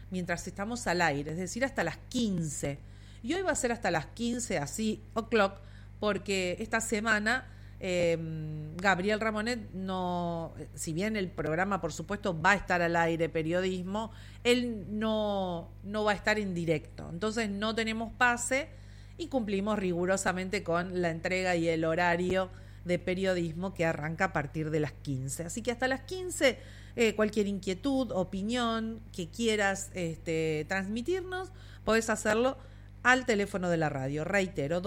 mientras estamos al aire, es decir, hasta las 15. Y hoy va a ser hasta las 15, así, o'clock, porque esta semana Gabriel Ramonet no, si bien el programa por supuesto va a estar al aire, periodismo, él no va a estar en directo, entonces no tenemos pase y cumplimos rigurosamente con la entrega y el horario de periodismo que arranca a partir de las 15, así que hasta las 15 cualquier inquietud, opinión que quieras transmitirnos, podés hacerlo al teléfono de la radio, reitero,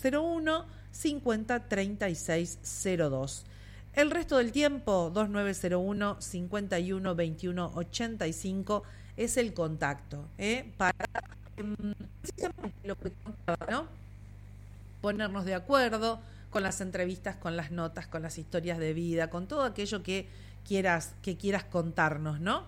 2901-503602. El resto del tiempo, 2901-512185 es el contacto, para lo que contaba, ¿no? Ponernos de acuerdo con las entrevistas, con las notas, con las historias de vida, con todo aquello que quieras contarnos, ¿no?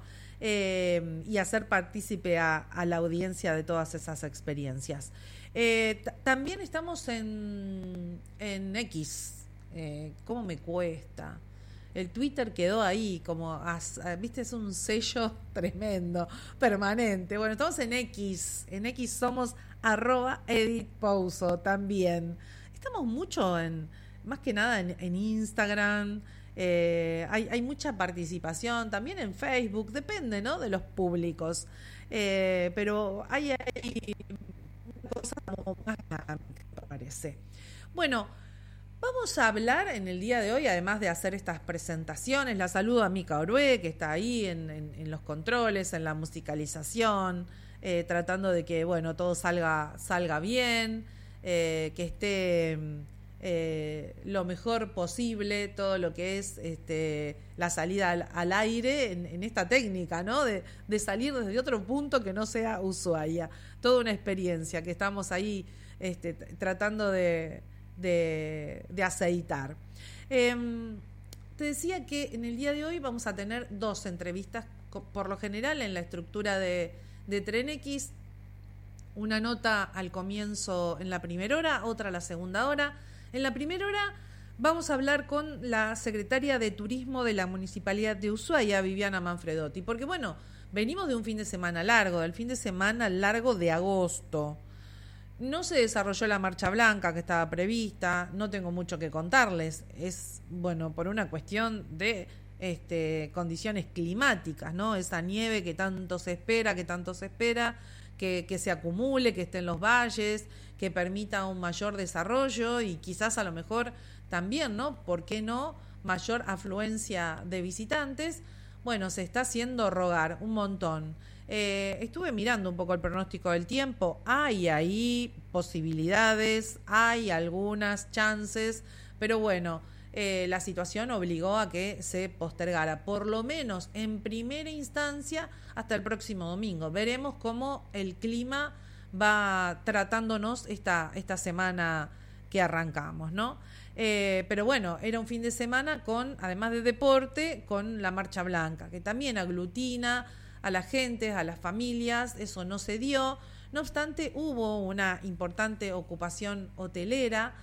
Y hacer partícipe a la audiencia de todas esas experiencias. También estamos en X. ¿Cómo me cuesta? El Twitter quedó ahí, como, viste, es un sello tremendo, permanente. Bueno, estamos en X. En X somos @EdithPouso también. Estamos mucho más que nada en Instagram. Hay mucha participación también en Facebook, depende, ¿no?, de los públicos, pero hay cosas como más dinámicas, me parece. Bueno, vamos a hablar en el día de hoy, además de hacer estas presentaciones, la saludo a Mica Orué, que está ahí en los controles, en la musicalización, tratando de que, bueno, todo salga bien, que esté lo mejor posible todo lo que es la salida al aire en esta técnica, ¿no? De salir desde otro punto que no sea Ushuaia. Toda una experiencia que estamos ahí tratando de aceitar. Te decía que en el día de hoy vamos a tener 2 entrevistas, por lo general en la estructura de Tren X, una nota al comienzo en la primera hora, otra a la segunda hora. En la primera hora vamos a hablar con la secretaria de Turismo de la Municipalidad de Ushuaia, Viviana Manfredotti, porque bueno, venimos de un fin de semana largo, del fin de semana largo de agosto. No se desarrolló la marcha blanca que estaba prevista, no tengo mucho que contarles, es, bueno, por una cuestión de condiciones climáticas, ¿no? Esa nieve que tanto se espera, que se acumule, que esté en los valles, que permita un mayor desarrollo y quizás a lo mejor también, ¿no?, ¿por qué no?, mayor afluencia de visitantes. Bueno, se está haciendo rogar un montón. Estuve mirando un poco el pronóstico del tiempo, hay ahí posibilidades, hay algunas chances, pero bueno, la situación obligó a que se postergara, por lo menos en primera instancia, hasta el próximo domingo. Veremos cómo el clima va tratándonos esta semana que arrancamos, ¿no? Pero bueno, era un fin de semana con, además de deporte, con la Marcha Blanca, que también aglutina a la gente, a las familias. Eso no se dio. No obstante, hubo una importante ocupación hotelera.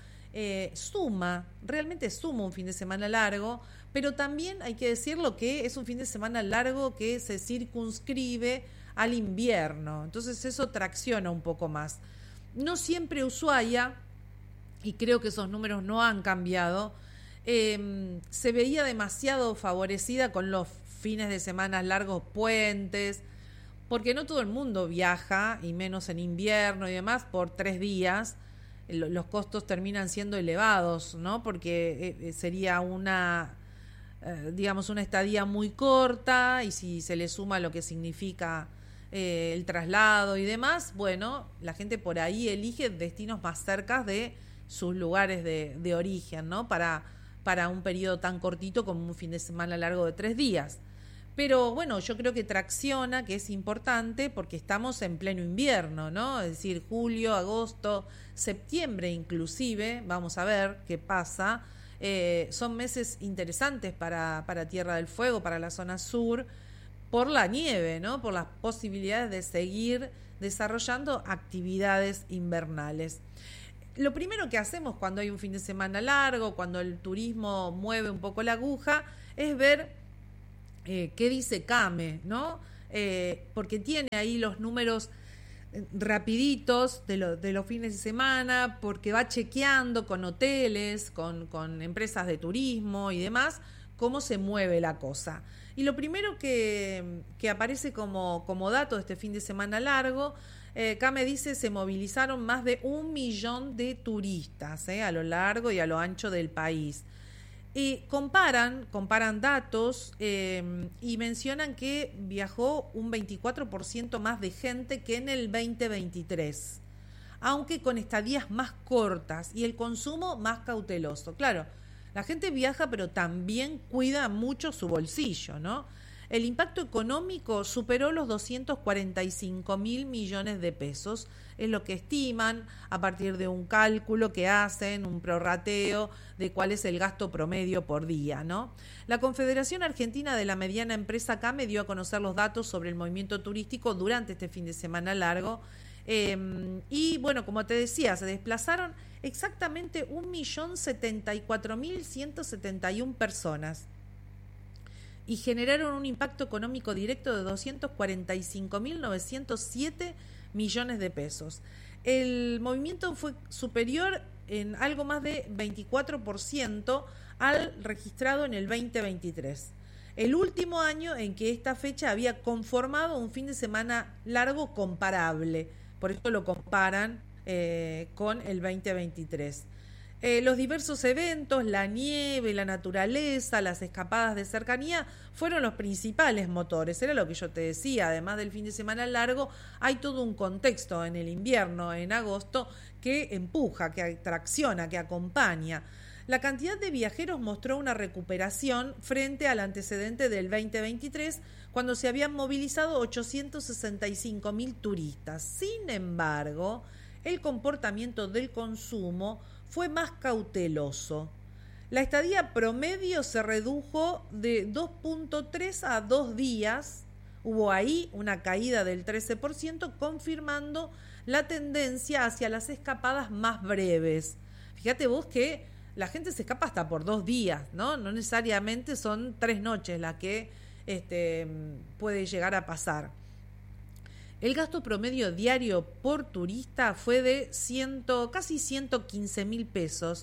Realmente suma un fin de semana largo, pero también hay que decirlo que es un fin de semana largo que se circunscribe al invierno, entonces eso tracciona un poco más. No siempre Ushuaia, y creo que esos números no han cambiado, se veía demasiado favorecida con los fines de semana largos, puentes, porque no todo el mundo viaja, y menos en invierno y demás, por 3 días. Los costos terminan siendo elevados, ¿no? Porque sería una estadía muy corta, y si se le suma lo que significa el traslado y demás, bueno, la gente por ahí elige destinos más cerca de sus lugares de origen, ¿no? Para un periodo tan cortito como un fin de semana largo de 3 días. Pero bueno, yo creo que tracciona, que es importante, porque estamos en pleno invierno, ¿no? Es decir, julio, agosto, septiembre inclusive, vamos a ver qué pasa. Son meses interesantes para Tierra del Fuego, para la zona sur, por la nieve, ¿no? Por las posibilidades de seguir desarrollando actividades invernales. Lo primero que hacemos cuando hay un fin de semana largo, cuando el turismo mueve un poco la aguja, es ver qué dice CAME, ¿no? porque tiene ahí los números rapiditos de los fines de semana, porque va chequeando con hoteles, con empresas de turismo y demás, cómo se mueve la cosa. Y lo primero que aparece como dato de este fin de semana largo, Came dice, se movilizaron más de 1 millón de turistas a lo largo y a lo ancho del país. Y comparan datos y mencionan que viajó un 24% más de gente que en el 2023, aunque con estadías más cortas y el consumo más cauteloso. Claro, la gente viaja, pero también cuida mucho su bolsillo, ¿no? El impacto económico superó los 245.000 millones de pesos, es lo que estiman a partir de un cálculo que hacen, un prorrateo de cuál es el gasto promedio por día, ¿no? La Confederación Argentina de la Mediana Empresa CAME dio a conocer los datos sobre el movimiento turístico durante este fin de semana largo. Y bueno, como te decía, se desplazaron exactamente 1.074.171 personas y generaron un impacto económico directo de 245.907 millones de pesos. El movimiento fue superior en algo más de 24% al registrado en el 2023. El último año en que esta fecha había conformado un fin de semana largo comparable. Por esto lo comparan con el 2023. Los diversos eventos, la nieve, la naturaleza, las escapadas de cercanía fueron los principales motores. Era lo que yo te decía, además del fin de semana largo, hay todo un contexto en el invierno, en agosto, que empuja, que atracciona, que acompaña. La cantidad de viajeros mostró una recuperación frente al antecedente del 2023, cuando se habían movilizado 865.000 turistas. Sin embargo, el comportamiento del consumo fue más cauteloso. La estadía promedio se redujo de 2.3 a 2 días. Hubo ahí una caída del 13%, confirmando la tendencia hacia las escapadas más breves. Fíjate vos que la gente se escapa hasta por 2 días, ¿no? No necesariamente son 3 noches las que puede llegar a pasar. El gasto promedio diario por turista fue de casi 115.000 pesos,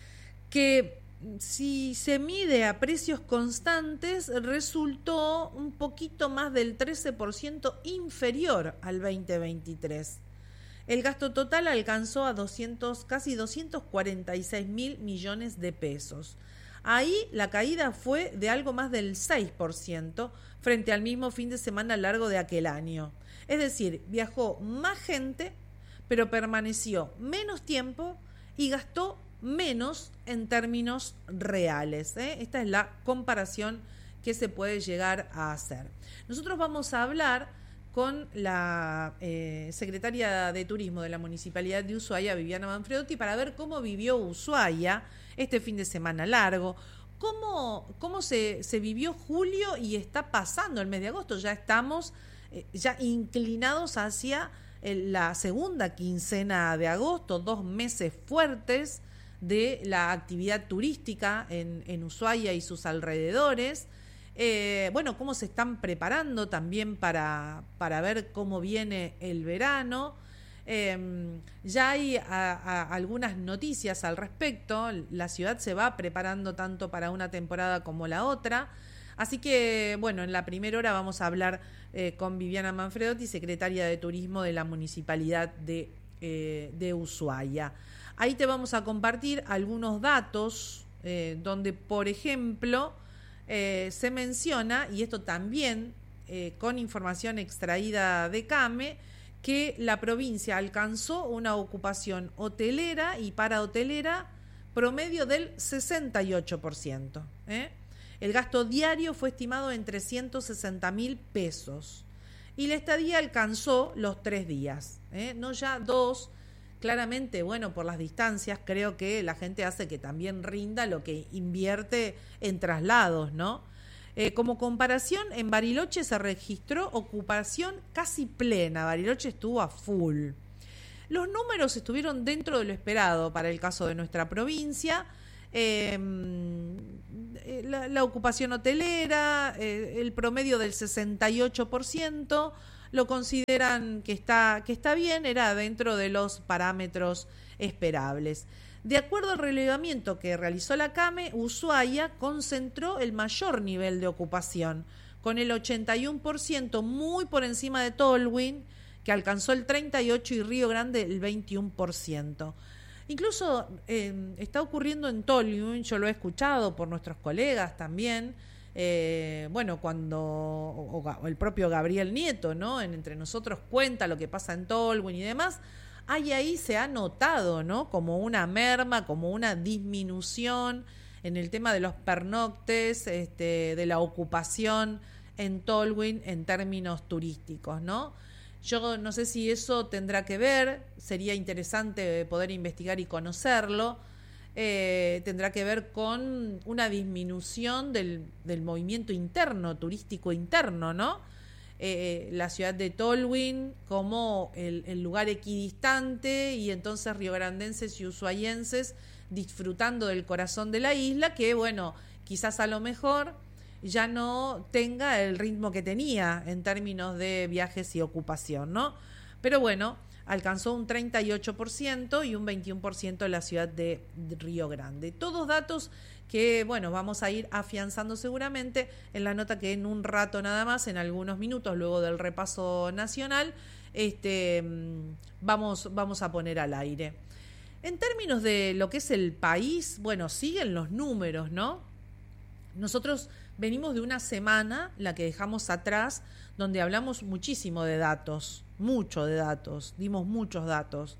que si se mide a precios constantes resultó un poquito más del 13% inferior al 2023. El gasto total alcanzó a casi 246.000 millones de pesos. Ahí la caída fue de algo más del 6% frente al mismo fin de semana largo de aquel año. Es decir, viajó más gente, pero permaneció menos tiempo y gastó menos en términos reales. Esta es la comparación que se puede llegar a hacer. Nosotros vamos a hablar con la secretaria de Turismo de la Municipalidad de Ushuaia, Viviana Manfredotti, para ver cómo vivió Ushuaia este fin de semana largo, cómo se vivió julio y está pasando el mes de agosto. Ya estamos ya inclinados hacia la segunda quincena de agosto, 2 meses fuertes de la actividad turística en Ushuaia y sus alrededores. Cómo se están preparando también para ver cómo viene el verano. Ya hay algunas noticias al respecto. La ciudad se va preparando tanto para una temporada como la otra. Así que, en la primera hora vamos a hablar con Viviana Manfredotti, secretaria de Turismo de la Municipalidad de Ushuaia. Ahí te vamos a compartir algunos datos donde, por ejemplo, se menciona, y esto también con información extraída de CAME, que la provincia alcanzó una ocupación hotelera y parahotelera promedio del 68%. El gasto diario fue estimado en 360.000 pesos y la estadía alcanzó los 3 días, no ya 2. Claramente, por las distancias, creo que la gente hace que también rinda lo que invierte en traslados, ¿no? Como comparación, en Bariloche se registró ocupación casi plena. Bariloche estuvo a full. Los números estuvieron dentro de lo esperado para el caso de nuestra provincia. la ocupación hotelera, el promedio del 68%, lo consideran que está bien, era dentro de los parámetros esperables. De acuerdo al relevamiento que realizó la CAME, Ushuaia concentró el mayor nivel de ocupación, con el 81%, muy por encima de Tolwyn, que alcanzó el 38%, y Río Grande el 21%. Incluso está ocurriendo en Tolwyn, yo lo he escuchado por nuestros colegas también, cuando el propio Gabriel Nieto, ¿no? Entre nosotros cuenta lo que pasa en Tolwyn y demás, ahí se ha notado, ¿no? Como una merma, como una disminución en el tema de los pernoctes, de la ocupación en Tolwyn en términos turísticos, ¿no? Yo no sé si eso tendrá que ver, sería interesante poder investigar y conocerlo. Tendrá que ver con una disminución del movimiento interno, turístico interno, ¿no? La ciudad de Tolwyn como el lugar equidistante, y entonces riograndenses y ushuaienses disfrutando del corazón de la isla, que bueno, quizás a lo mejor ya no tenga el ritmo que tenía en términos de viajes y ocupación, ¿no? Pero bueno, alcanzó un 38% y un 21% en la ciudad de Río Grande. Todos datos que, bueno, vamos a ir afianzando seguramente en la nota que en un rato nada más, en algunos minutos, luego del repaso nacional, vamos a poner al aire. En términos de lo que es el país, bueno, siguen los números, ¿no? Nosotros venimos de una semana, la que dejamos atrás, donde hablamos muchísimo de datos, mucho de datos, dimos muchos datos.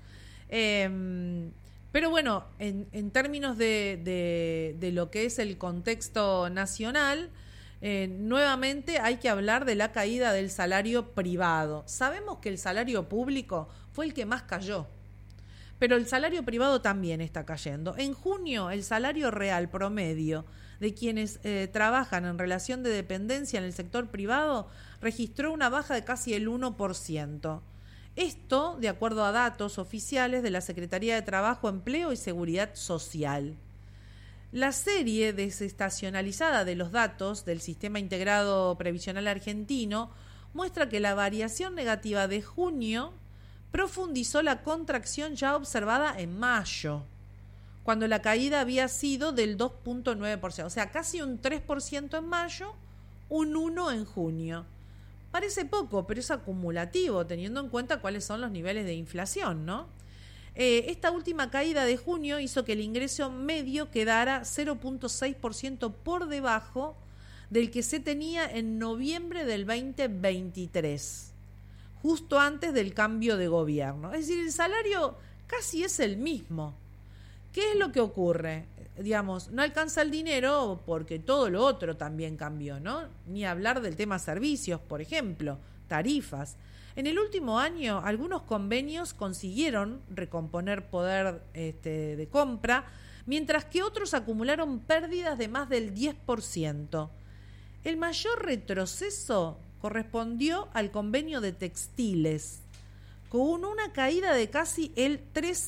Pero bueno, en términos de lo que es el contexto nacional, nuevamente hay que hablar de la caída del salario privado. Sabemos que el salario público fue el que más cayó, pero el salario privado también está cayendo. En junio, el salario real promedio de quienes trabajan en relación de dependencia en el sector privado registró una baja de casi el 1%. Esto, de acuerdo a datos oficiales de la Secretaría de Trabajo, Empleo y Seguridad Social. La serie desestacionalizada de los datos del Sistema Integrado Previsional Argentino muestra que la variación negativa de junio profundizó la contracción ya observada en mayo, cuando la caída había sido del 2.9%, o sea, casi un 3% en mayo, un 1% en junio. Parece poco, pero es acumulativo, teniendo en cuenta cuáles son los niveles de inflación, ¿no? Esta última caída de junio hizo que el ingreso medio quedara 0.6% por debajo del que se tenía en noviembre del 2023, justo antes del cambio de gobierno. Es decir, el salario casi es el mismo. ¿Qué es lo que ocurre? Digamos, no alcanza el dinero porque todo lo otro también cambió, ¿no? Ni hablar del tema servicios, por ejemplo, tarifas. En el último año, algunos convenios consiguieron recomponer poder de compra, mientras que otros acumularon pérdidas de más del 10%. El mayor retroceso correspondió al convenio de textiles, con una caída de casi el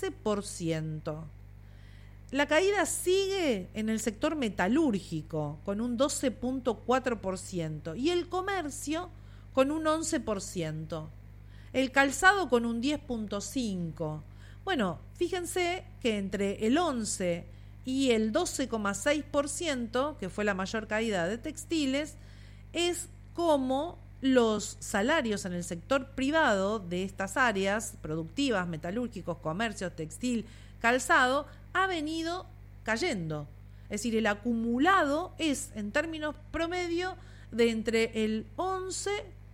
13%. La caída sigue en el sector metalúrgico, con un 12.4%, y el comercio con un 11%. El calzado con un 10.5%. Bueno, fíjense que entre el 11% y el 12,6%, que fue la mayor caída de textiles, es como los salarios en el sector privado de estas áreas productivas, metalúrgicos, comercios, textil, calzado, ha venido cayendo. Es decir, el acumulado es, en términos promedio, de entre el 11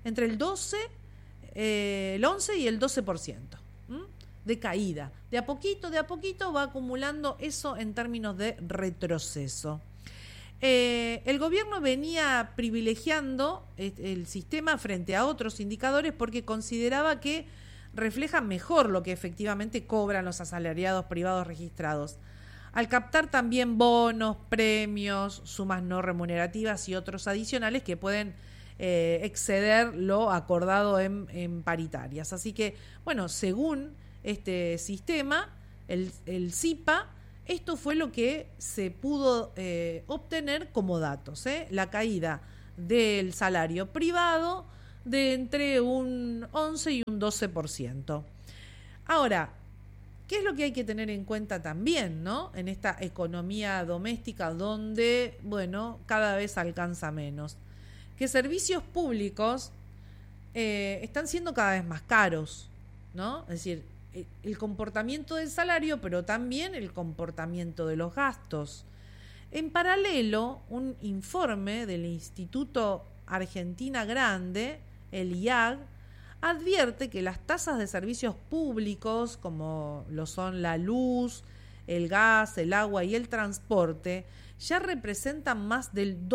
y el 12% de caída. De a poquito va acumulando eso en términos de retroceso. El gobierno venía privilegiando el sistema frente a otros indicadores porque consideraba que refleja mejor lo que efectivamente cobran los asalariados privados registrados, al captar también bonos, premios, sumas no remunerativas y otros adicionales que pueden exceder lo acordado en paritarias. Así que, bueno, según este sistema, el CIPA, Esto fue lo que se pudo obtener como datos, la caída del salario privado de entre un 11 y un 12%. Ahora, ¿qué es lo que hay que tener en cuenta también, ¿no? En esta economía doméstica donde, bueno, cada vez alcanza menos. Que servicios públicos están siendo cada vez más caros, ¿no? Es decir, el comportamiento del salario, pero también el comportamiento de los gastos. En paralelo, un informe del Instituto Argentina Grande, el IAG, advierte que las tasas de servicios públicos, como lo son la luz, el gas, el agua y el transporte, ya representan más del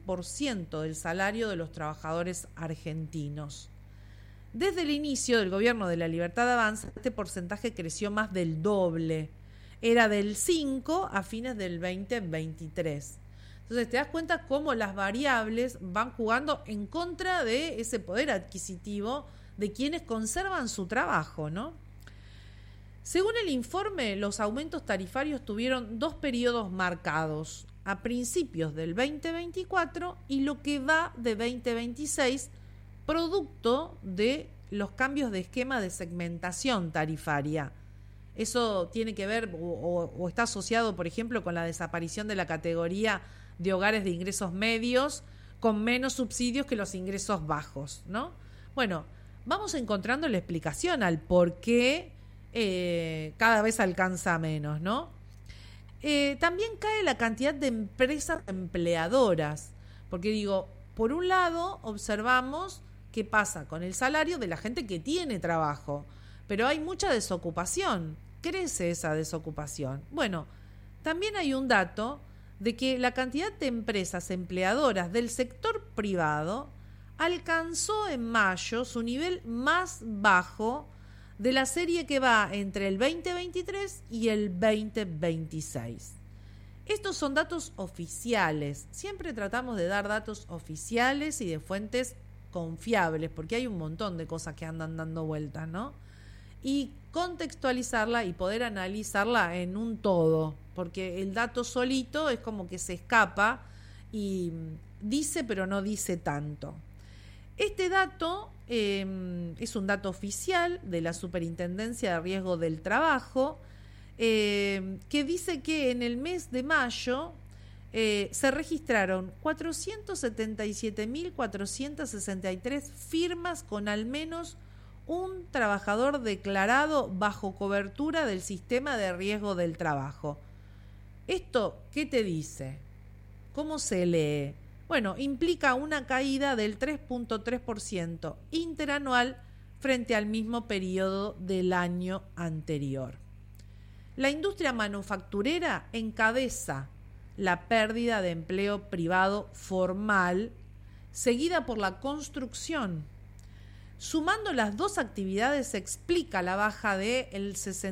12% del salario de los trabajadores argentinos. Desde el inicio del gobierno de la Libertad Avanza, este porcentaje creció más del doble. Era del 5 a fines del 2023. Entonces te das cuenta cómo las variables van jugando en contra de ese poder adquisitivo de quienes conservan su trabajo, ¿no? Según el informe, los aumentos tarifarios tuvieron 2 periodos marcados, a principios del 2024 y lo que va de 2026, producto de los cambios de esquema de segmentación tarifaria. Eso tiene que ver o está asociado, por ejemplo, con la desaparición de la categoría de hogares de ingresos medios con menos subsidios que los ingresos bajos, ¿no? Bueno, vamos encontrando la explicación al por qué cada vez alcanza menos, ¿no? También cae la cantidad de empresas empleadoras, porque digo, por un lado observamos qué pasa con el salario de la gente que tiene trabajo, pero hay mucha desocupación, crece esa desocupación. Bueno, también hay un dato de que la cantidad de empresas empleadoras del sector privado alcanzó en mayo su nivel más bajo de la serie que va entre el 2023 y el 2026. Estos son datos oficiales. Siempre tratamos de dar datos oficiales y de fuentes confiables, porque hay un montón de cosas que andan dando vueltas, ¿no? Y contextualizarla y poder analizarla en un todo, porque el dato solito es como que se escapa y dice pero no dice tanto. Este dato es un dato oficial de la Superintendencia de Riesgo del Trabajo, que dice que en el mes de mayo se registraron 477.463 firmas con al menos un trabajador declarado bajo cobertura del sistema de riesgo del trabajo. ¿Esto qué te dice? ¿Cómo se lee? Bueno, implica una caída del 3.3% interanual frente al mismo periodo del año anterior. La industria manufacturera encabeza la pérdida de empleo privado formal, seguida por la construcción. Sumando las dos actividades se explica la baja del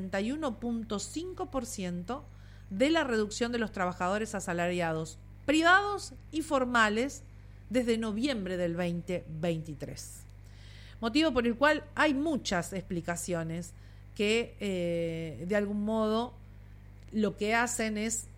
61.5% de la reducción de los trabajadores asalariados privados y formales desde noviembre del 2023. Motivo por el cual hay muchas explicaciones que de algún modo lo que hacen es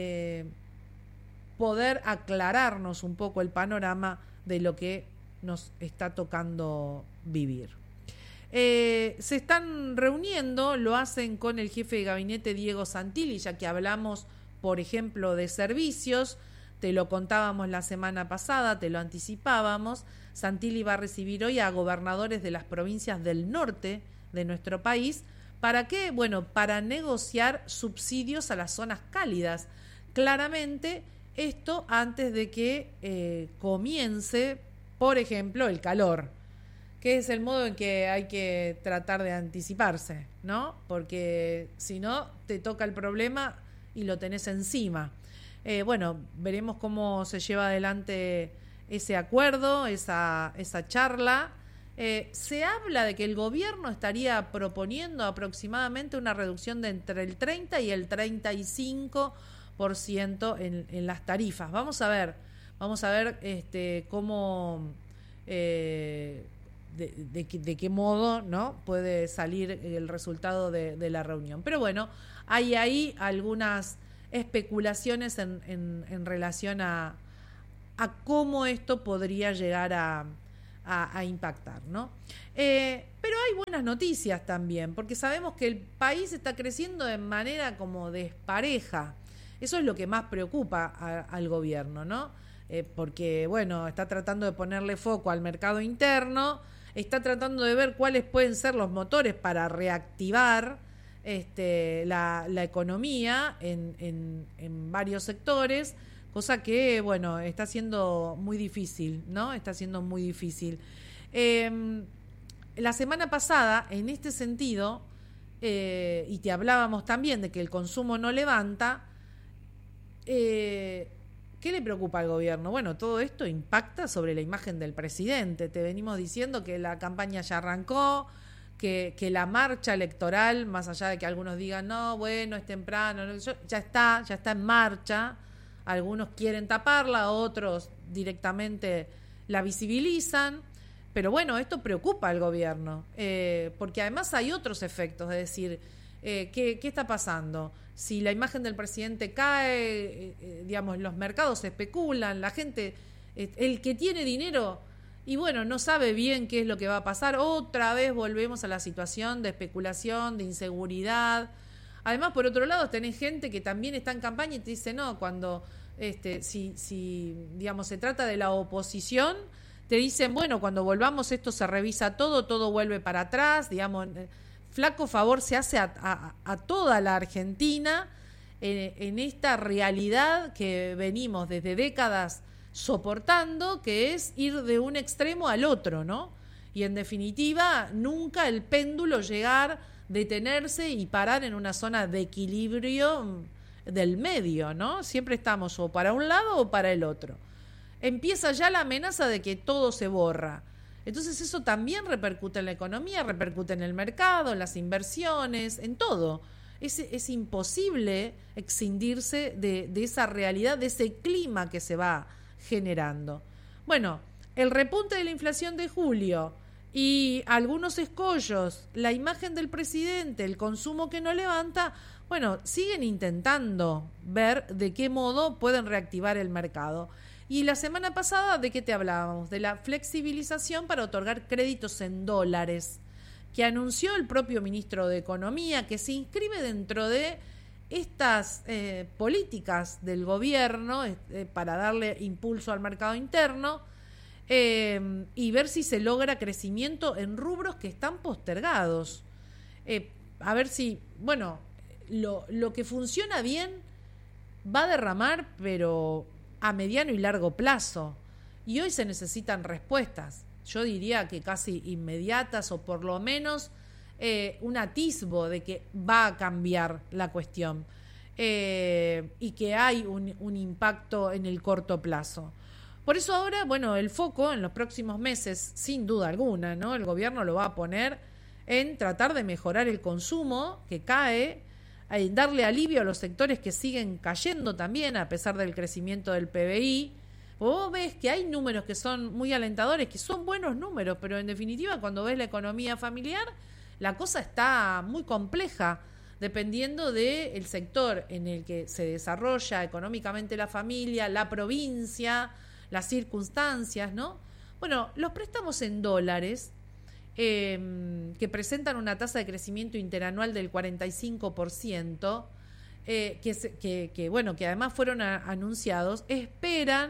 poder aclararnos un poco el panorama de lo que nos está tocando vivir. Se están reuniendo, lo hacen con el jefe de gabinete Diego Santilli, ya que hablamos, por ejemplo, de servicios. Te lo contábamos la semana pasada, te lo anticipábamos. Santilli va a recibir hoy a gobernadores de las provincias del norte de nuestro país. ¿Para qué? Bueno, para negociar subsidios a las zonas cálidas. Claramente, esto antes de que comience, por ejemplo, el calor, que es el modo en que hay que tratar de anticiparse, ¿no? Porque si no, te toca el problema y lo tenés encima. Bueno, veremos cómo se lleva adelante ese acuerdo, esa charla. Se habla de que el gobierno estaría proponiendo aproximadamente una reducción de entre el 30 y el 35% en las tarifas. Vamos a ver cómo de qué modo, ¿no?, puede salir el resultado de la reunión. Pero bueno, hay ahí algunas especulaciones en relación a cómo esto podría llegar a impactar, ¿no? Pero hay buenas noticias también, porque sabemos que el país está creciendo de manera como despareja. Eso es lo que más preocupa al gobierno, ¿no? Porque, bueno, está tratando de ponerle foco al mercado interno, está tratando de ver cuáles pueden ser los motores para reactivar la economía en varios sectores, cosa que, bueno, está siendo muy difícil, ¿no? Está siendo muy difícil. La semana pasada, en este sentido, y te hablábamos también de que el consumo no levanta, ¿qué le preocupa al gobierno? Bueno, todo esto impacta sobre la imagen del presidente. Te venimos diciendo que la campaña ya arrancó, que la marcha electoral, más allá de que algunos digan, no, bueno, es temprano, no, ya está en marcha. Algunos quieren taparla, otros directamente la visibilizan. Pero bueno, esto preocupa al gobierno, porque además hay otros efectos, es decir, ¿qué está pasando? Si la imagen del presidente cae, digamos, los mercados especulan, la gente, el que tiene dinero, y bueno, no sabe bien qué es lo que va a pasar. Otra vez volvemos a la situación de especulación, de inseguridad. Además, por otro lado, tenés gente que también está en campaña y te dice, no, cuando si digamos, se trata de la oposición, te dicen, bueno, cuando volvamos esto se revisa todo vuelve para atrás, digamos, flaco favor se hace a toda la Argentina en esta realidad que venimos desde décadas soportando, que es ir de un extremo al otro, ¿no? Y en definitiva, nunca el péndulo llegar, detenerse y parar en una zona de equilibrio del medio, ¿no? Siempre estamos o para un lado o para el otro. Empieza ya la amenaza de que todo se borra. Entonces eso también repercute en la economía, repercute en el mercado, en las inversiones, en todo. Es imposible escindirse de esa realidad, de ese clima que se va generando. Bueno, el repunte de la inflación de julio y algunos escollos, la imagen del presidente, el consumo que no levanta, bueno, siguen intentando ver de qué modo pueden reactivar el mercado. Y la semana pasada, ¿de qué te hablábamos? De la flexibilización para otorgar créditos en dólares, que anunció el propio ministro de Economía, que se inscribe dentro de estas políticas del gobierno para darle impulso al mercado interno y ver si se logra crecimiento en rubros que están postergados. A ver si, bueno, lo que funciona bien va a derramar, pero a mediano y largo plazo. Y hoy se necesitan respuestas, yo diría que casi inmediatas, o por lo menos un atisbo de que va a cambiar la cuestión y que hay un impacto en el corto plazo. Por eso ahora, bueno, el foco en los próximos meses, sin duda alguna, ¿no? El gobierno lo va a poner en tratar de mejorar el consumo que cae, darle alivio a los sectores que siguen cayendo también a pesar del crecimiento del PBI. Vos ves que hay números que son muy alentadores, que son buenos números, pero en definitiva cuando ves la economía familiar, la cosa está muy compleja, dependiendo del sector en el que se desarrolla económicamente la familia, la provincia, las circunstancias, ¿no? Bueno, los préstamos en dólares, que presentan una tasa de crecimiento interanual del 45%, que bueno, que además fueron anunciados, esperan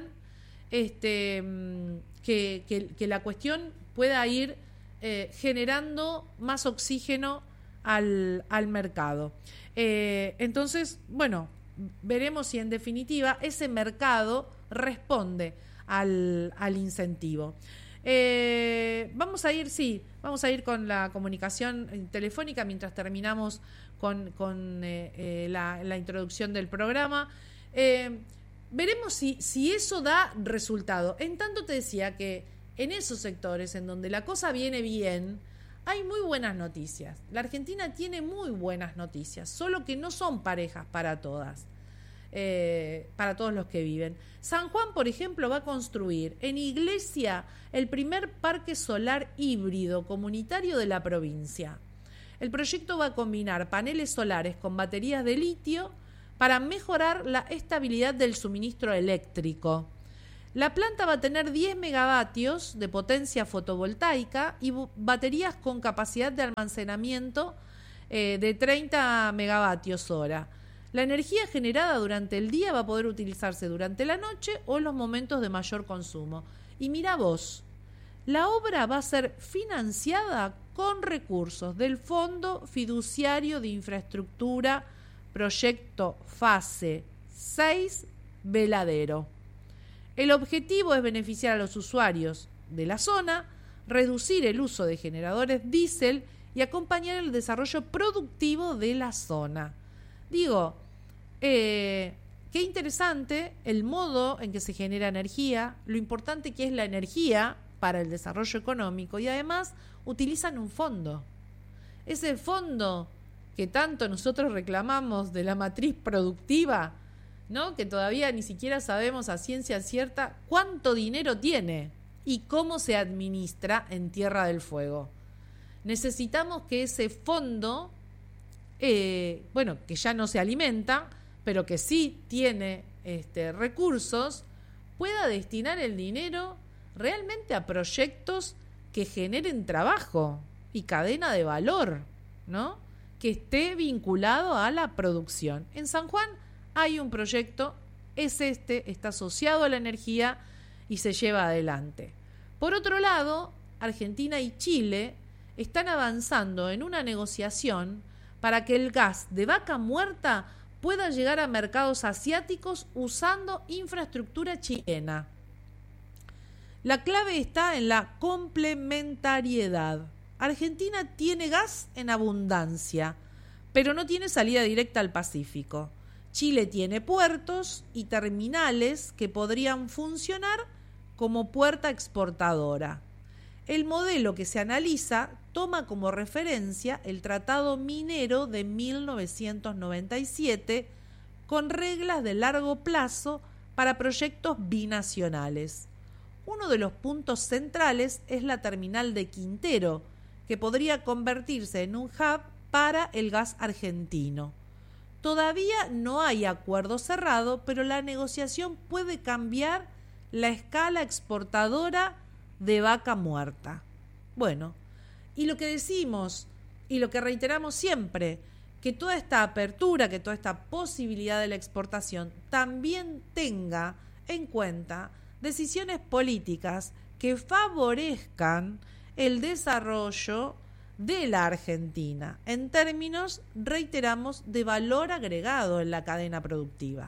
que la cuestión pueda ir generando más oxígeno al mercado. Entonces, bueno, veremos si en definitiva ese mercado responde al incentivo. Vamos a ir con la comunicación telefónica mientras terminamos con la introducción del programa. Veremos si eso da resultado. En tanto te decía que en esos sectores en donde la cosa viene bien, hay muy buenas noticias. La Argentina tiene muy buenas noticias, solo que no son parejas para todas. para todos los que viven. San Juan, por ejemplo, va a construir en Iglesia el primer parque solar híbrido comunitario de la provincia. El proyecto va a combinar paneles solares con baterías de litio para mejorar la estabilidad del suministro eléctrico. La planta va a tener 10 megavatios de potencia fotovoltaica y baterías con capacidad de almacenamiento de 30 megavatios hora. La energía generada durante el día va a poder utilizarse durante la noche o en los momentos de mayor consumo. Y mira vos, la obra va a ser financiada con recursos del Fondo Fiduciario de Infraestructura, proyecto fase 6, Veladero. El objetivo es beneficiar a los usuarios de la zona, reducir el uso de generadores diésel y acompañar el desarrollo productivo de la zona. Digo, qué interesante el modo en que se genera energía, lo importante que es la energía para el desarrollo económico y además utilizan un fondo. Ese fondo que tanto nosotros reclamamos de la matriz productiva, ¿no? Que todavía ni siquiera sabemos a ciencia cierta cuánto dinero tiene y cómo se administra en Tierra del Fuego. Necesitamos que ese fondo, que ya no se alimenta, pero que sí tiene recursos, pueda destinar el dinero realmente a proyectos que generen trabajo y cadena de valor, ¿no? Que esté vinculado a la producción. En San Juan hay un proyecto, está asociado a la energía y se lleva adelante. Por otro lado, Argentina y Chile están avanzando en una negociación para que el gas de Vaca Muerta pueda llegar a mercados asiáticos usando infraestructura chilena. La clave está en la complementariedad. Argentina tiene gas en abundancia, pero no tiene salida directa al Pacífico. Chile tiene puertos y terminales que podrían funcionar como puerta exportadora. El modelo que se analiza toma como referencia el Tratado Minero de 1997 con reglas de largo plazo para proyectos binacionales. Uno de los puntos centrales es la terminal de Quintero, que podría convertirse en un hub para el gas argentino. Todavía no hay acuerdo cerrado, pero la negociación puede cambiar la escala exportadora de Vaca Muerta. Bueno, y lo que decimos y lo que reiteramos siempre, que toda esta apertura, que toda esta posibilidad de la exportación también tenga en cuenta decisiones políticas que favorezcan el desarrollo de la Argentina en términos, reiteramos, de valor agregado en la cadena productiva.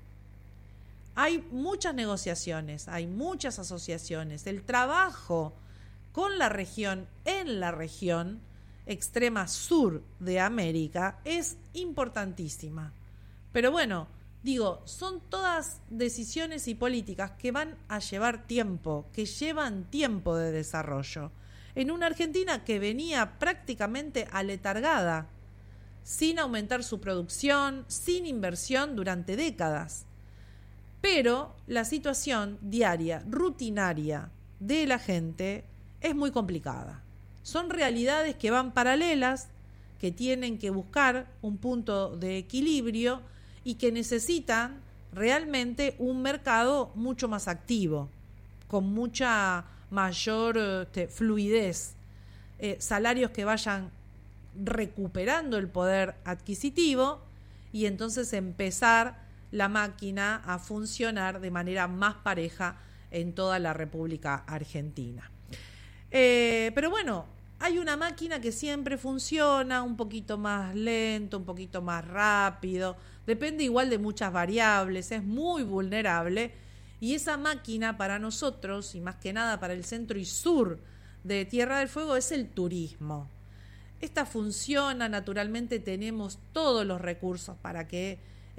Hay muchas negociaciones, hay muchas asociaciones. El trabajo con la región, en la región extrema sur de América, es importantísima. Pero bueno, son todas decisiones y políticas que van a llevar tiempo, que llevan tiempo de desarrollo. En una Argentina que venía prácticamente aletargada, sin aumentar su producción, sin inversión durante décadas. Pero la situación diaria, rutinaria de la gente es muy complicada. Son realidades que van paralelas, que tienen que buscar un punto de equilibrio y que necesitan realmente un mercado mucho más activo, con mucha mayor fluidez, salarios que vayan recuperando el poder adquisitivo y entonces empezar la máquina a funcionar de manera más pareja en toda la República Argentina. Pero bueno, hay una máquina que siempre funciona un poquito más lento, un poquito más rápido, depende igual de muchas variables, es muy vulnerable. Y esa máquina para nosotros, y más que nada para el centro y sur de Tierra del Fuego, es el turismo. Esta funciona, naturalmente tenemos todos los recursos para que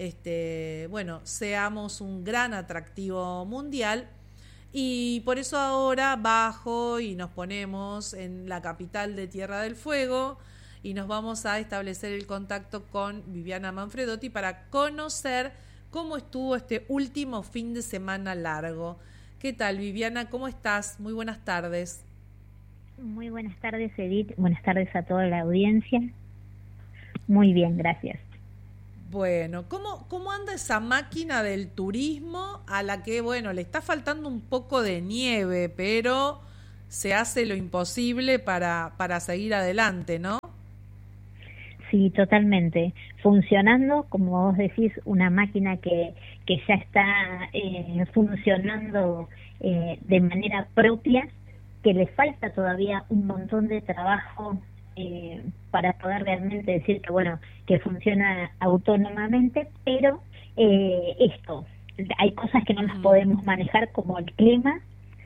seamos un gran atractivo mundial. Y por eso ahora bajo y nos ponemos en la capital de Tierra del Fuego y nos vamos a establecer el contacto con Viviana Manfredotti para conocer cómo estuvo este último fin de semana largo. ¿Qué tal, Viviana? ¿Cómo estás? Muy buenas tardes. Muy buenas tardes, Edith. Buenas tardes a toda la audiencia. Muy bien, gracias. Bueno, ¿cómo anda esa máquina del turismo a la que, bueno, le está faltando un poco de nieve, pero se hace lo imposible para seguir adelante, ¿no? Sí, totalmente. Funcionando, como vos decís, una máquina que ya está funcionando de manera propia, que le falta todavía un montón de trabajo para poder realmente decir que, bueno, que funciona autónomamente, pero hay cosas que no las podemos manejar, como el clima.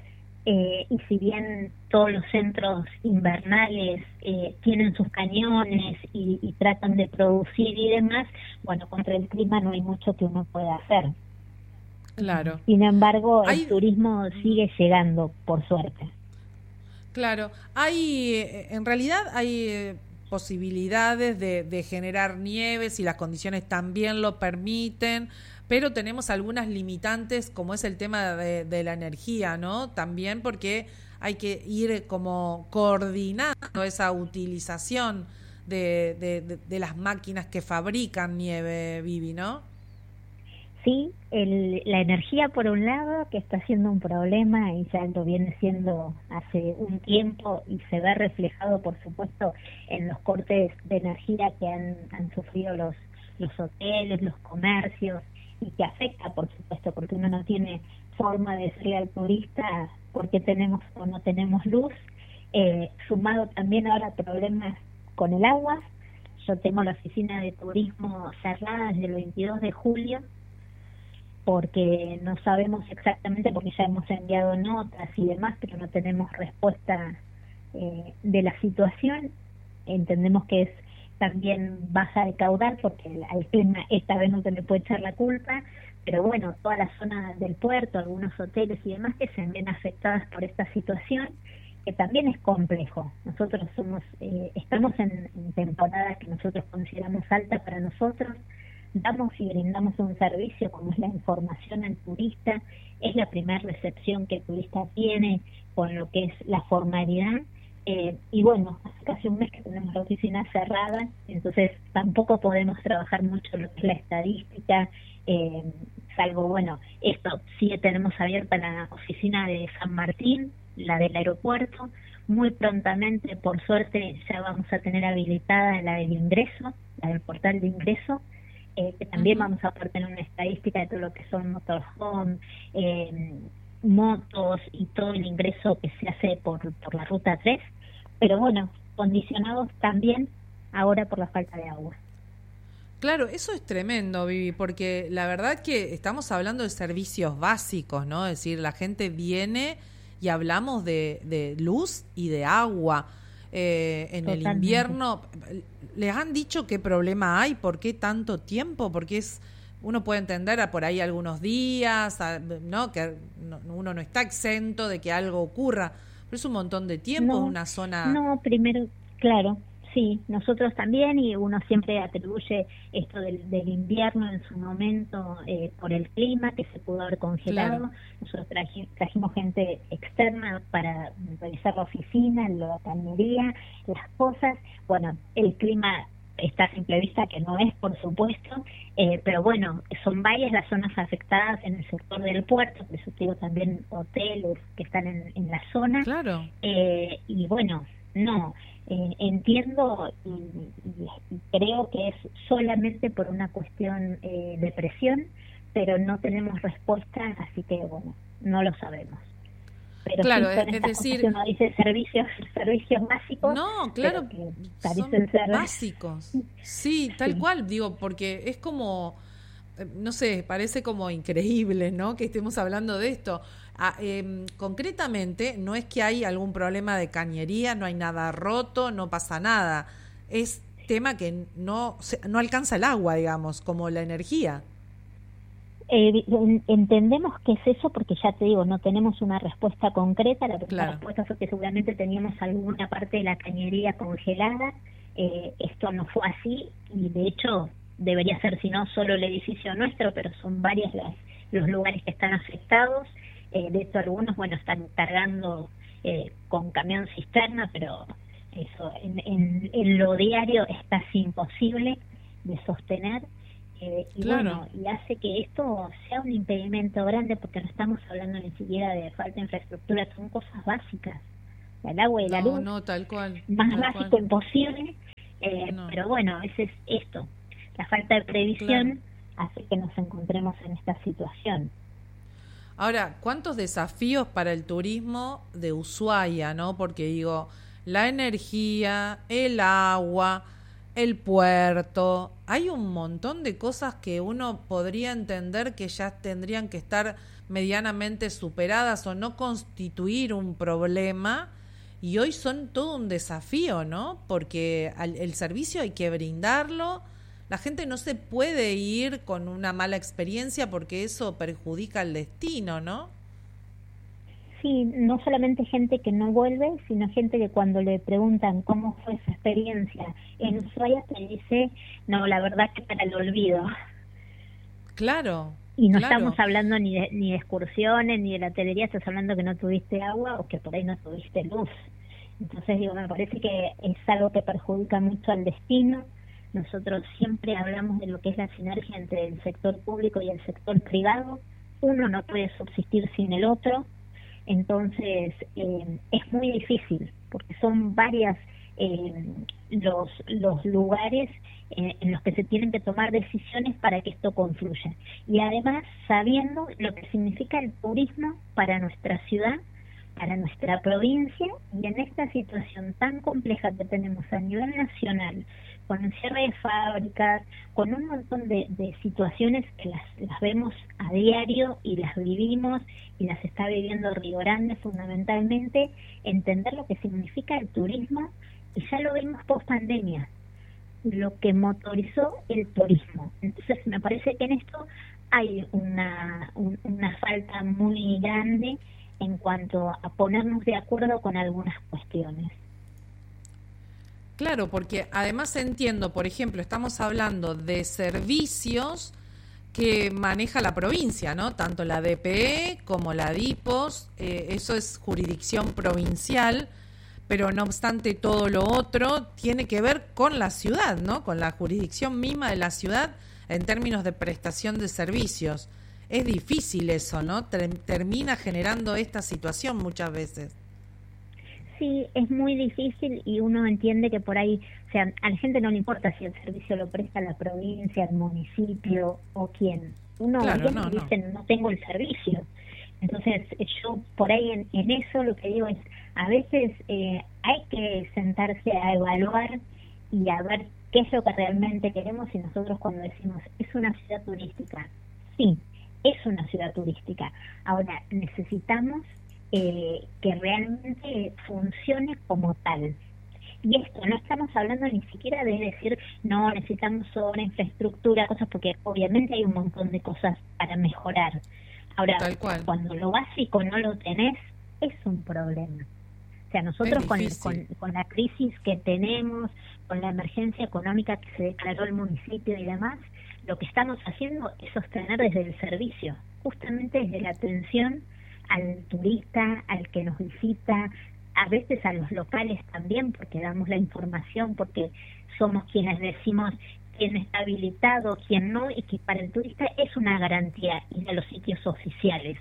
Y si bien todos los centros invernales tienen sus cañones y tratan de producir y demás, bueno, contra el clima no hay mucho que uno pueda hacer. Claro. Sin embargo, el turismo sigue llegando, por suerte. Claro. En realidad hay posibilidades de generar nieve si las condiciones también lo permiten, pero tenemos algunas limitantes, como es el tema de la energía, ¿no? También porque hay que ir como coordinando esa utilización de las máquinas que fabrican nieve, Vivi, ¿no? Sí, la energía por un lado, que está siendo un problema y ya lo viene siendo hace un tiempo y se ve reflejado, por supuesto, en los cortes de energía que han sufrido los hoteles, los comercios, y que afecta, por supuesto, porque uno no tiene forma de decirle al turista por qué tenemos o no tenemos luz, sumado también ahora problemas con el agua. Yo tengo la oficina de turismo cerrada desde el 22 de julio, porque no sabemos exactamente, porque ya hemos enviado notas y demás, pero no tenemos respuesta de la situación. Entendemos que es también baja de caudal, porque al clima esta vez no se le puede echar la culpa, pero bueno, toda la zona del puerto, algunos hoteles y demás que se ven afectadas por esta situación, que también es complejo. Nosotros estamos en temporada que nosotros consideramos alta para nosotros, damos y brindamos un servicio como es la información al turista, es la primera recepción que el turista tiene con lo que es la formalidad, y bueno, hace casi un mes que tenemos la oficina cerrada, entonces tampoco podemos trabajar mucho lo que es la estadística, salvo, bueno, esto sí tenemos abierta la oficina de San Martín, la del aeropuerto, muy prontamente, por suerte, ya vamos a tener habilitada la del ingreso, la del portal de ingreso, que también vamos a poder tener una estadística de todo lo que son motorhome, motos y todo el ingreso que se hace por la ruta 3, pero bueno, condicionados también ahora por la falta de agua. Claro, eso es tremendo, Vivi, porque la verdad que estamos hablando de servicios básicos, ¿no? Es decir, la gente viene y hablamos de luz y de agua. En Totalmente. El invierno, ¿les han dicho qué problema hay? ¿Por qué tanto tiempo? Porque uno puede entender por ahí algunos días, ¿no? Que uno no está exento de que algo ocurra, pero es un montón de tiempo, No, una zona... No, primero, claro, sí, nosotros también, y uno siempre atribuye esto del invierno en su momento por el clima, que se pudo haber congelado. Claro. Nosotros trajimos gente externa para revisar la oficina, la cañería, las cosas. Bueno, el clima está a simple vista que no es, por supuesto, pero bueno, son varias las zonas afectadas en el sector del puerto, por eso digo también hoteles que están en la zona. Claro. Y bueno, no, entiendo y creo que es solamente por una cuestión de presión, pero no tenemos respuesta, así que bueno, no lo sabemos. Pero claro, sí, es decir, que uno dice servicios básicos. No, claro, son básicos. Sí, tal cual, digo, porque es como, no sé, parece como increíble, ¿no? Que estemos hablando de esto. Concretamente, no es que hay algún problema de cañería, no hay nada roto, no pasa nada. Es tema que no alcanza el agua, digamos, como la energía. Entendemos que es eso porque ya te digo, no tenemos una respuesta concreta. La primera respuesta fue que seguramente teníamos alguna parte de la cañería congelada. Esto no fue así y de hecho debería ser si no solo el edificio nuestro, pero son varios los lugares que están afectados. De hecho, algunos, bueno, están cargando con camión cisterna, pero eso en lo diario es casi imposible de sostener. Y Claro. bueno, y hace que esto sea un impedimento grande, porque no estamos hablando ni siquiera de falta de infraestructura, son cosas básicas, el agua y la No, luz, no, tal cual. más Tal básico cual. imposible. No, Pero bueno, a veces esto, la falta de claro. previsión hace que nos encontremos en esta situación. Ahora, ¿cuántos desafíos para el turismo de Ushuaia, no? Porque digo, la energía, el agua, el puerto, hay un montón de cosas que uno podría entender que ya tendrían que estar medianamente superadas o no constituir un problema, y hoy son todo un desafío, ¿no? Porque el servicio hay que brindarlo. La gente no se puede ir con una mala experiencia porque eso perjudica el destino, ¿no? Sí, no solamente gente que no vuelve, sino gente que cuando le preguntan cómo fue su experiencia en Ushuaia te dice, no, la verdad que para el olvido. Claro, Y no claro. estamos hablando ni de excursiones, ni de la hotelería, estás hablando que no tuviste agua o que por ahí no tuviste luz. Entonces, digo, me parece que es algo que perjudica mucho al destino. Nosotros siempre hablamos de lo que es la sinergia entre el sector público y el sector privado. Uno no puede subsistir sin el otro. Entonces, es muy difícil, porque son varias los lugares en los que se tienen que tomar decisiones para que esto confluya. Y además, sabiendo lo que significa el turismo para nuestra ciudad, para nuestra provincia, y en esta situación tan compleja que tenemos a nivel nacional, con el cierre de fábricas, con un montón de situaciones que las vemos a diario y las vivimos y las está viviendo Río Grande fundamentalmente, entender lo que significa el turismo, y ya lo vimos post pandemia, lo que motorizó el turismo. Entonces me parece que en esto hay una falta muy grande en cuanto a ponernos de acuerdo con algunas cuestiones. Claro, porque además entiendo, por ejemplo, estamos hablando de servicios que maneja la provincia, ¿no? Tanto la DPE como la DIPOS, eso es jurisdicción provincial, pero no obstante todo lo otro tiene que ver con la ciudad, ¿no? Con la jurisdicción misma de la ciudad en términos de prestación de servicios. Es difícil eso, ¿no? Termina generando esta situación muchas veces. Sí, es muy difícil y uno entiende que por ahí, o sea, a la gente no le importa si el servicio lo presta la provincia, el municipio o quién. Uno Claro, viene no, y no. dice, no tengo el servicio. Entonces, yo por ahí en eso lo que digo es, a veces hay que sentarse a evaluar y a ver qué es lo que realmente queremos. Y nosotros cuando decimos, es una ciudad turística, sí, es una ciudad turística. Ahora, necesitamos que realmente funcione como tal. Y esto, no estamos hablando ni siquiera de decir, no, necesitamos sobre infraestructura, cosas, porque obviamente hay un montón de cosas para mejorar. Ahora, Tal cual. cuando lo básico no lo tenés, es un problema. O sea, Es nosotros difícil. con la crisis que tenemos, con la emergencia económica que se declaró el municipio y demás, lo que estamos haciendo es sostener desde el servicio, justamente desde la atención al turista, al que nos visita, a veces a los locales también, porque damos la información, porque somos quienes decimos quién está habilitado, quién no, y que para el turista es una garantía ir a los sitios oficiales.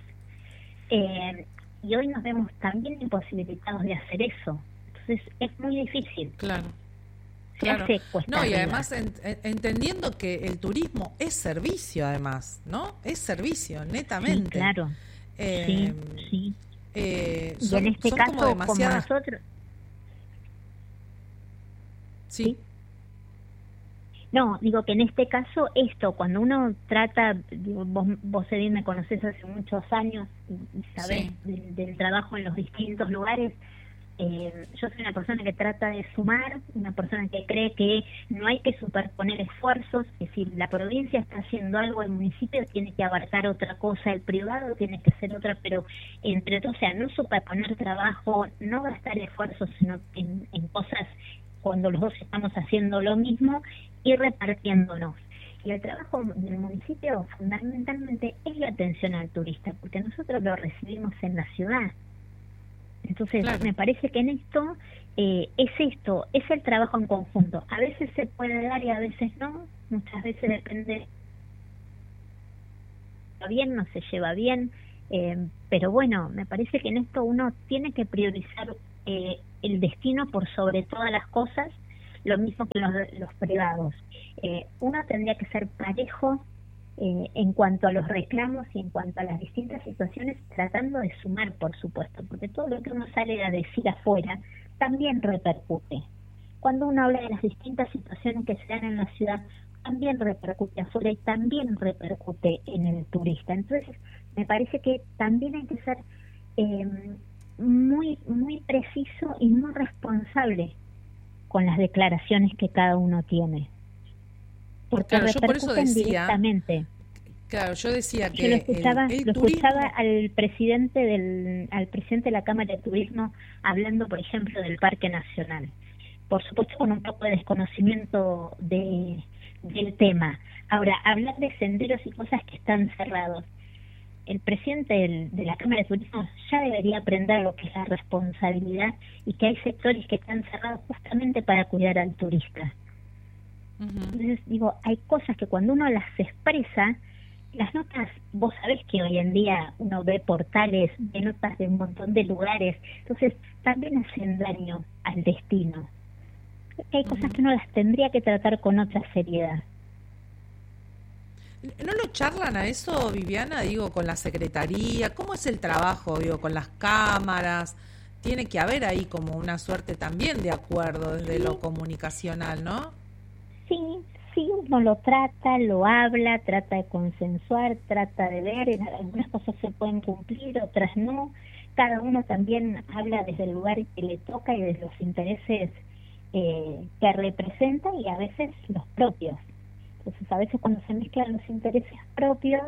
Y hoy nos vemos también imposibilitados de hacer eso. Entonces es muy difícil. Claro. Se Claro. hace cuesta No, y arriba. además entendiendo que el turismo es servicio, además, ¿no? Es servicio, Sí, netamente. claro. Eh, Sí, sí. Y en son, este son como caso, como demasiadas. nosotros, Sí, ¿sí? No, digo que en este caso esto, cuando uno trata, digo, vos Edith, me conocés hace muchos años y sabés sí, del trabajo en los distintos lugares. Yo soy una persona que trata de sumar, una persona que cree que no hay que superponer esfuerzos, que si la provincia está haciendo algo, el municipio tiene que abarcar otra cosa, el privado tiene que hacer otra, pero entre todos, o sea, no superponer trabajo, no gastar esfuerzos sino en cosas cuando los dos estamos haciendo lo mismo y repartiéndonos. Y el trabajo del municipio fundamentalmente es la atención al turista, porque nosotros lo recibimos en la ciudad. Entonces, Claro. me parece que en esto es el trabajo en conjunto. A veces se puede dar y a veces no, muchas veces depende, va bien, no se lleva bien, pero bueno, me parece que en esto uno tiene que priorizar el destino por sobre todas las cosas, lo mismo que los privados. Uno tendría que ser parejo en cuanto a los reclamos y en cuanto a las distintas situaciones, tratando de sumar, por supuesto, porque todo lo que uno sale a decir afuera también repercute. Cuando uno habla de las distintas situaciones que se dan en la ciudad, también repercute afuera y también repercute en el turista. Entonces, me parece que también hay que ser muy preciso y muy responsable con las declaraciones que cada uno tiene. Porque claro, yo por eso decía, directamente. Claro, yo decía que yo lo escuchaba, turismo... al presidente de la Cámara de Turismo hablando, por ejemplo, del Parque Nacional. Por supuesto, con un poco de desconocimiento del tema. Ahora, hablar de senderos y cosas que están cerrados. El presidente de la Cámara de Turismo ya debería aprender lo que es la responsabilidad y que hay sectores que están cerrados justamente para cuidar al turista. Entonces, digo, hay cosas que cuando uno las expresa, las notas, vos sabés que hoy en día uno ve portales, ve notas de un montón de lugares, entonces también hacen daño al destino. Hay cosas que uno las tendría que tratar con otra seriedad. ¿No lo charlan a eso, Viviana? Digo, con la secretaría. ¿Cómo es el trabajo, digo, con las cámaras? Tiene que haber ahí como una suerte también de acuerdo desde lo comunicacional, ¿no? Sí, uno lo trata, lo habla, trata de consensuar, trata de ver, algunas cosas se pueden cumplir, otras no. Cada uno también habla desde el lugar que le toca y desde los intereses que representa y a veces los propios. Entonces, a veces cuando se mezclan los intereses propios,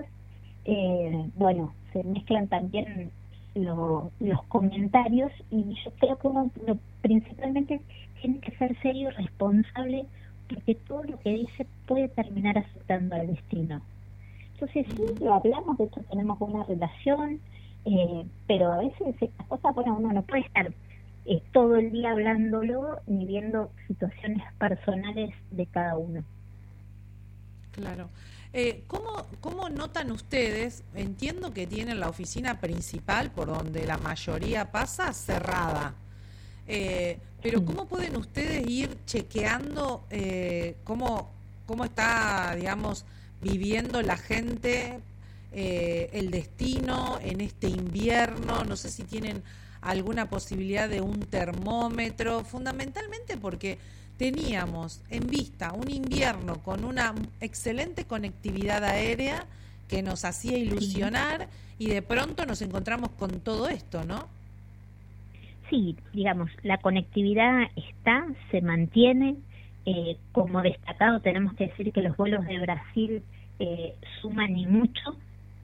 se mezclan también los comentarios y yo creo que uno principalmente tiene que ser serio y responsable porque todo lo que dice puede terminar afectando al destino. Entonces sí, lo hablamos, de hecho tenemos una relación, pero a veces estas cosas, uno no puede estar todo el día hablándolo ni viendo situaciones personales de cada uno. Claro. ¿Cómo notan ustedes? Entiendo que tienen la oficina principal por donde la mayoría pasa cerrada. Pero ¿cómo pueden ustedes ir chequeando cómo está, digamos, viviendo la gente el destino en este invierno? No sé si tienen alguna posibilidad de un termómetro, fundamentalmente porque teníamos en vista un invierno con una excelente conectividad aérea que nos hacía ilusionar y de pronto nos encontramos con todo esto, ¿no? Sí, digamos, la conectividad se mantiene. Como destacado tenemos que decir que los vuelos de Brasil suman y mucho.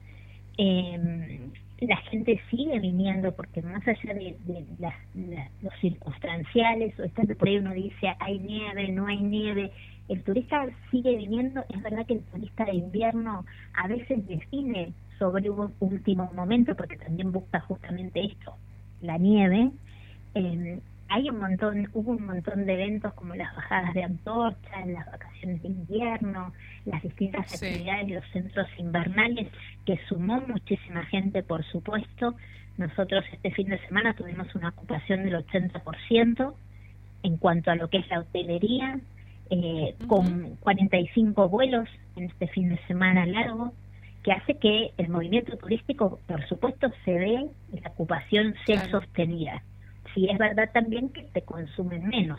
La gente sigue viniendo porque más allá de los circunstanciales, o estando por ahí uno dice hay nieve, no hay nieve, el turista sigue viniendo. Es verdad que el turista de invierno a veces define sobre un último momento porque también busca justamente esto, la nieve. Hubo un montón de eventos como las bajadas de antorcha, en las vacaciones de invierno, las distintas actividades de los centros invernales, que sumó muchísima gente, por supuesto. Nosotros este fin de semana tuvimos una ocupación del 80% en cuanto a lo que es la hotelería, con 45 vuelos en este fin de semana largo, que hace que el movimiento turístico, por supuesto, se dé y la ocupación sea sostenida. Sí, es verdad también que te consumen menos.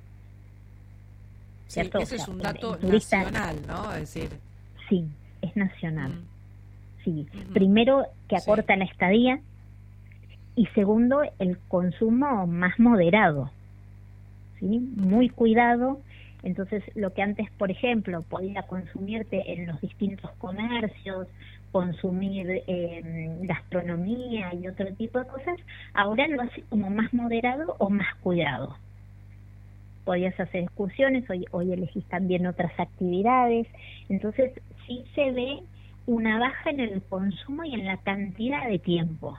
Sí, ese es un dato turista, nacional, ¿no? Es decir... Sí, es nacional. Sí, primero que acorta la estadía y segundo el consumo más moderado, ¿sí? Muy cuidado. Entonces, lo que antes, por ejemplo, podía consumirte en los distintos comercios, consumir gastronomía y otro tipo de cosas, ahora lo hace como más moderado o más cuidado. podías hacer excursiones, hoy elegís también otras actividades. Entonces sí se ve una baja en el consumo y en la cantidad de tiempo.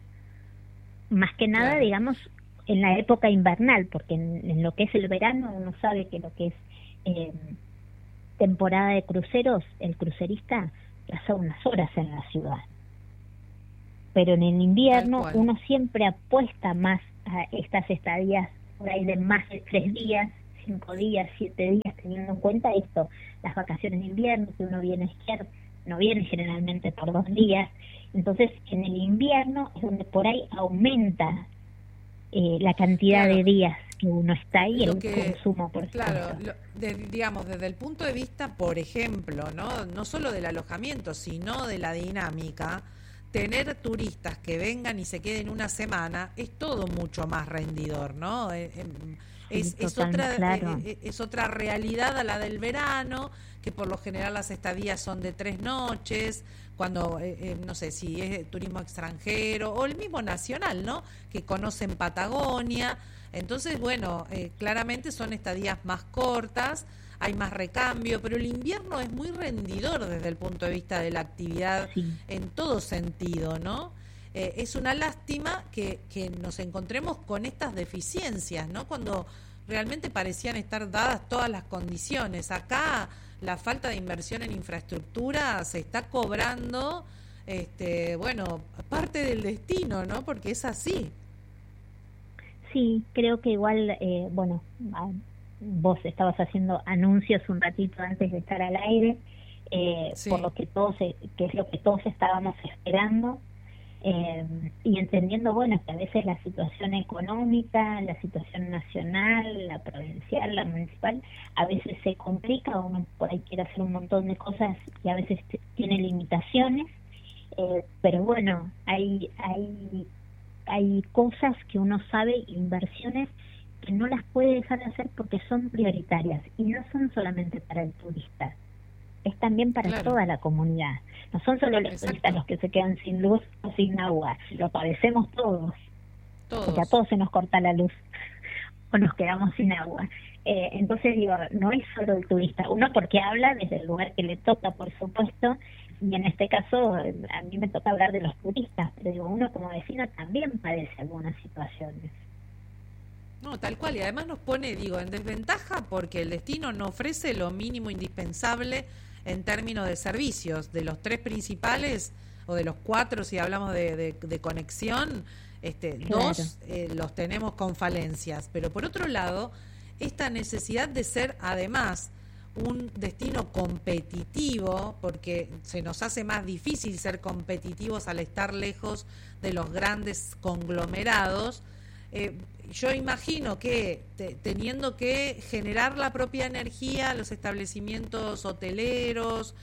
Más que nada, Claro. digamos, en la época invernal, porque en lo que es el verano uno sabe que lo que es eh, temporada de cruceros, el crucerista pasa unas horas en la ciudad. Pero en el Tal invierno cual. uno siempre apuesta más a estas estadías por ahí de más de 3 días, 5 días, 7 días, teniendo en cuenta esto, las vacaciones de invierno, que uno viene a esquiar, no viene generalmente por 2 días. Entonces en el invierno es donde por ahí aumenta la cantidad Claro. de días que uno está ahí, Lo el que, consumo, por claro, supuesto. digamos, desde el punto de vista, por ejemplo, ¿no? No solo del alojamiento, sino de la dinámica, tener turistas que vengan y se queden una semana es todo mucho más rendidor, ¿no? Sí, Es total, claro. es otra realidad a la del verano, que por lo general las estadías son de 3 noches, cuando, no sé, si es turismo extranjero o el mismo nacional, ¿no? Que conocen Patagonia. Entonces, bueno, claramente son estadías más cortas, hay más recambio, pero el invierno es muy rendidor desde el punto de vista de la actividad Sí. en todo sentido, ¿no? Es una lástima que nos encontremos con estas deficiencias, ¿no? Cuando realmente parecían estar dadas todas las condiciones. Acá la falta de inversión en infraestructura se está cobrando, bueno, parte del destino, ¿no? Porque es así. Sí, creo que igual, bueno, vos estabas haciendo anuncios un ratito antes de estar al aire, por Sí. lo que que es lo que todos estábamos esperando, y entendiendo, bueno, que a veces la situación económica, la situación nacional, la provincial, la municipal, a veces se complica, uno por ahí quiere hacer un montón de cosas y a veces tiene limitaciones, pero bueno, hay cosas que uno sabe, inversiones que no las puede dejar de hacer porque son prioritarias y no son solamente para el turista, es también para Claro, toda la comunidad. No son solo los turistas exacto. los que se quedan sin luz o sin agua, lo padecemos todos, porque a Todos. todos se nos corta la luz o nos quedamos sin agua. Entonces digo, no es solo el turista, uno porque habla desde el lugar que le toca, por supuesto, y en este caso a mí me toca hablar de los turistas, pero digo, uno como vecino también padece algunas situaciones. No, tal cual. Y además nos pone, digo, en desventaja porque el destino no ofrece lo mínimo indispensable en términos de servicios. De los tres principales, o de los cuatro, si hablamos de conexión, Claro, dos los tenemos con falencias. Pero por otro lado, esta necesidad de ser además un destino competitivo, porque se nos hace más difícil ser competitivos al estar lejos de los grandes conglomerados. Yo imagino que teniendo que generar la propia energía, los establecimientos hoteleros,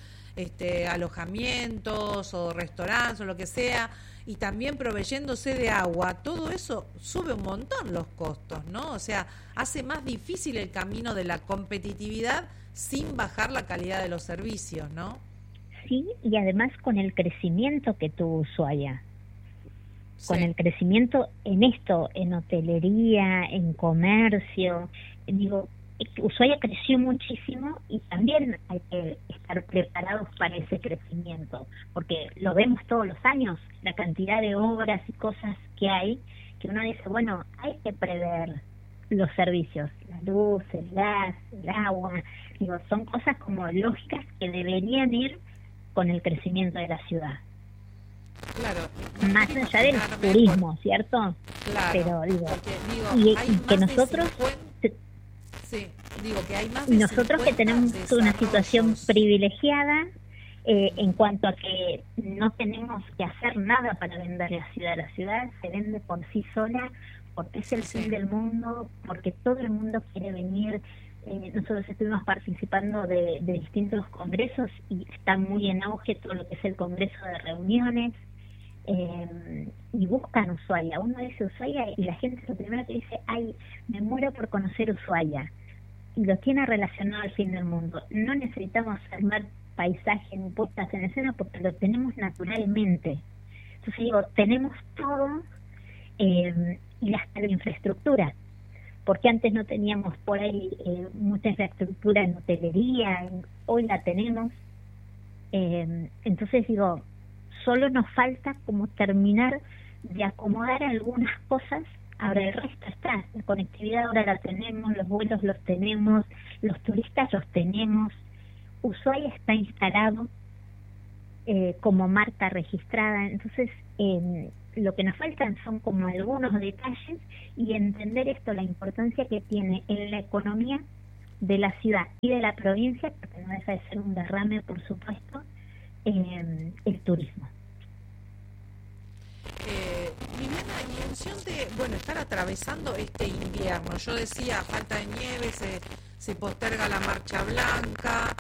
alojamientos o restaurantes o lo que sea, y también proveyéndose de agua, todo eso sube un montón los costos, ¿no? O sea, hace más difícil el camino de la competitividad sin bajar la calidad de los servicios, ¿no? sí, y además con el crecimiento que tuvo Ushuaia, con Sí, el crecimiento en esto, en hotelería, en comercio, digo, Ushuaia creció muchísimo y también hay que estar preparados para ese crecimiento, porque lo vemos todos los años, la cantidad de obras y cosas que hay, que uno dice, bueno, hay que prever los servicios, la luz, el gas, el agua, digo, son cosas como lógicas que deberían ir con el crecimiento de la ciudad, claro. No más quiero allá del imaginarme turismo, ¿cierto? claro, Pero digo, porque digo, hay y que más de nosotros 50, sí, digo que hay más y de nosotros que 50 tenemos una situación desarrollos. privilegiada en cuanto a que no tenemos que hacer nada para vender la ciudad se vende por sí sola, porque es el Sí, fin del mundo, porque todo el mundo quiere venir. Nosotros estuvimos participando de distintos congresos y está muy en auge todo lo que es el congreso de reuniones, y buscan Ushuaia. Uno dice Ushuaia y la gente lo primero que dice, ay, me muero por conocer Ushuaia, y lo tiene relacionado al fin del mundo. No necesitamos armar paisajes ni puestas en escena porque lo tenemos naturalmente. Entonces digo, tenemos todo, y hasta la infraestructura. porque antes no teníamos por ahí mucha infraestructura en hotelería, hoy la tenemos. Entonces digo, solo nos falta como terminar de acomodar algunas cosas. Ahora el resto está, la conectividad ahora la tenemos, los vuelos los tenemos, los turistas los tenemos, Ushuaia está instalado como marca registrada. Entonces lo que nos faltan son como algunos detalles y entender esto, la importancia que tiene en la economía de la ciudad y de la provincia, porque no deja de ser un derrame, por supuesto, el turismo. Viviana, y en función de, bueno, estar atravesando este invierno, yo decía, falta de nieve, se posterga la marcha blanca,